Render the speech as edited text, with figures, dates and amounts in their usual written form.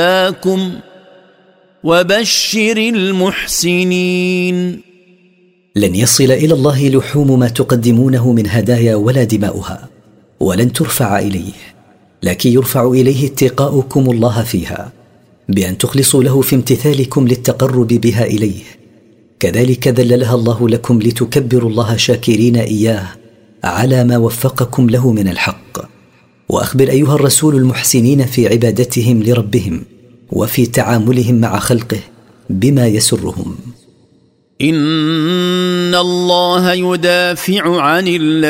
وبشر المحسنين. لن يصل إلى الله لحوم ما تقدمونه من هدايا ولا دماؤها، ولن ترفع إليه، لكن يرفع إليه اتقاؤكم الله فيها بأن تخلصوا له في امتثالكم للتقرب بها إليه. كذلك ذللها الله لكم لتكبروا الله شاكرين إياه على ما وفقكم له من الحق. وأخبر أيها الرسول المحسنين في عبادتهم لربهم وفي تعاملهم مع خلقه بما يسرهم. إن الله يدافع عن